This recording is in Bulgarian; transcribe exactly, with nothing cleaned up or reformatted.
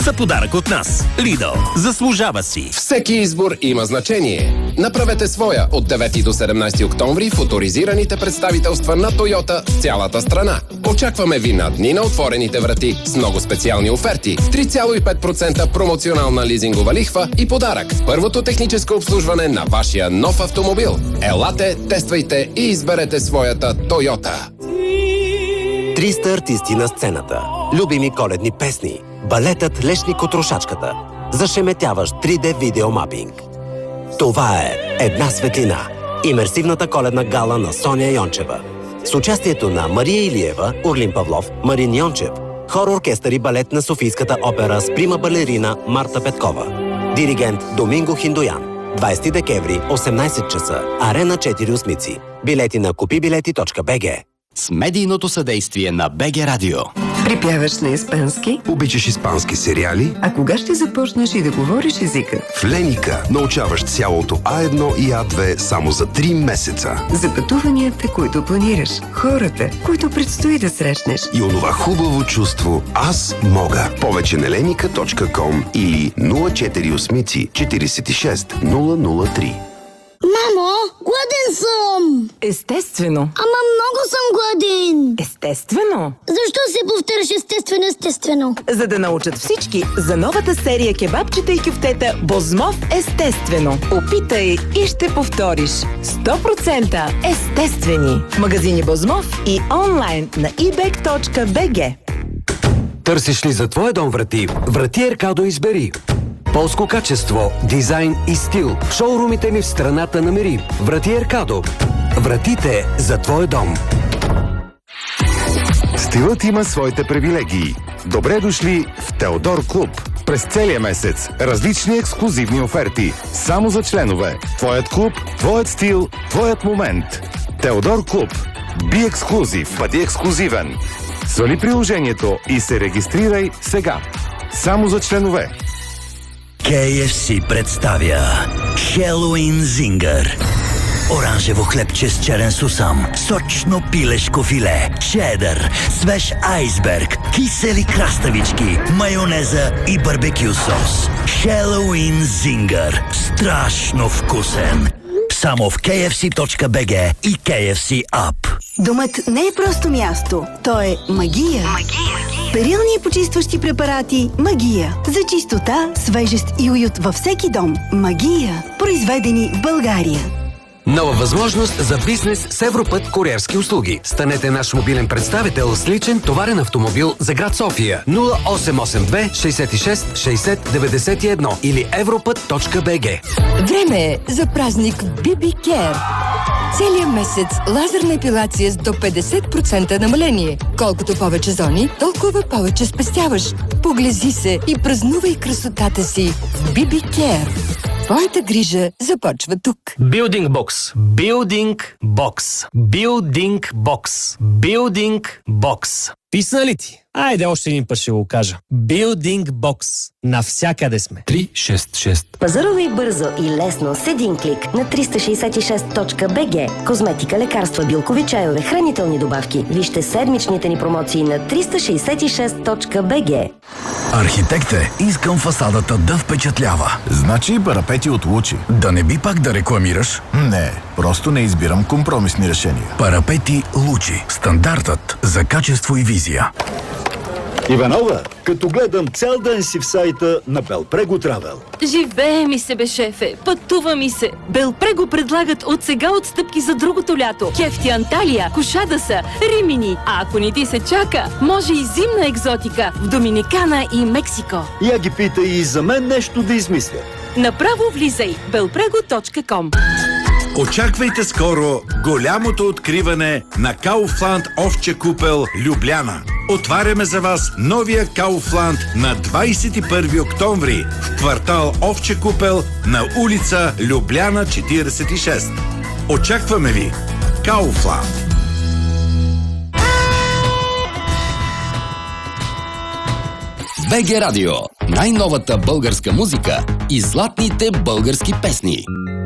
за подарък от нас. Lidl. Заслужава си. Всеки избор има значение. Направете своя от девети до седемнайсети октомври в оторизираните представителства на Тойота в цялата страна. Очакваме ви на дни на отворените врати с много специални оферти, три цяло и пет процента промоционална лизингова лихва и подарък. Първото техническо обслужване на вашия нов автомобил. Елате, тествайте и изберете своята Тойота. триста артисти на сцената. Любими коледни песни. Балетът Лешник от Рошачката. Зашеметяващ три Д видеомапинг. Това е Една светлина. Имерсивната коледна гала на Соня Йончева. С участието на Мария Илиева, Орлин Павлов, Марин Йончев, хор, оркестър и балет на Софийската опера с прима балерина Марта Петкова. Диригент Доминго Хиндоян. двайсети декември, осемнайсет часа. Арена четири осмици. Билети на купибилети точка би джи. С медийното съдействие на БГ Радио. Припяваш на испански? Обичаш испански сериали? А кога ще започнеш и да говориш езика? В Леника научаваш цялото А едно и А две само за три месеца. За пътуванията, които планираш, хората, които предстои да срещнеш. И онова хубаво чувство «Аз мога». Повече на леника точка ком или нула четири осмици четирийсет и шест нула нула три. Мамо, гладен съм! Естествено. Ама много съм гладен! Естествено. Защо се повтаряш естествено, естествено? За да научат всички за новата серия кебабчета и кюфтета Бозмов естествено. Опитай и ще повториш. сто процента естествени. В магазини Бозмов и онлайн на и бек точка би джи. Търсиш ли за твоя дом врати? Врати Еркадо избери. Полско качество, дизайн и стил. В шоурумите ни в страната намери. Врати Еркадо. Вратите за твоя дом. Стилът има своите привилегии. Добре дошли в Теодор Клуб. През целия месец различни ексклузивни оферти. Само за членове. Твоят клуб, твоят стил, твоят момент. Теодор Клуб. Би ексклузив. Бъди ексклузивен. Свали приложението и се регистрирай сега. Само за членове. кей еф си представя Хелоуин Зингър. Оранжево хлебче с черен сусам, сочно пилешко филе, чедър, свеж айсберг, кисели краставички, майонеза и барбекю сос. Хелоуин Зингър. Страшно вкусен. Само в кей еф си точка би джи и кей еф си App. Домът не е просто място. То е магия. Магия. Перилни и почистващи препарати Магия. За чистота, свежест и уют във всеки дом. Магия. Произведени в България. Нова възможност за бизнес с Европът куриерски услуги. Станете наш мобилен представител с личен товарен автомобил за град София. нула осем осем две шейсет и шест шейсет деветдесет и едно или европът точка би джи. Време е за празник би би Care. Целият месец лазерна епилация с до петдесет процента намаление. Колкото повече зони, толкова повече спестяваш. Поглези се и празнувай красотата си в би би Care. Твоята грижа започва тук. Building Box. Building Box. Building Box. Building Box. Писна ли ти? Айде още един път ще го кажа. Building Box. Навсякъде сме. три шест шест. Пазарувай бързо и лесно с един клик на триста шейсет и шест точка би джи. Козметика, лекарства, билкови чайове, хранителни добавки. Вижте седмичните ни промоции на триста шейсет и шест точка би джи. Архитекте, искам фасадата да впечатлява. Значи парапети от Лучи. Да не би пак да рекламираш? Не, просто не избирам компромисни решения. Парапети Лучи. Стандартът за качество и визия. Иванова, като гледам цял ден си в сайта на Белпрего Травел. Живее ми се, бе, шефе. Пътува ми се. Белпрего предлагат от сега отстъпки за другото лято. Кефти Анталия, Кошадаса, Римини. А ако не ти се чака, може и зимна екзотика в Доминикана и Мексико. Я ги питай и за мен нещо да измисля. Направо влизай белпрего точка ком. Очаквайте скоро голямото откриване на Kaufland овче купел Любляна. Отваряме за вас новия Kaufland на двадесет и първи октомври в квартал Овче купел на улица Любляна четиридесет и шест. Очакваме ви! Kaufland. БГ Радио. Най-новата българска музика и златните български песни.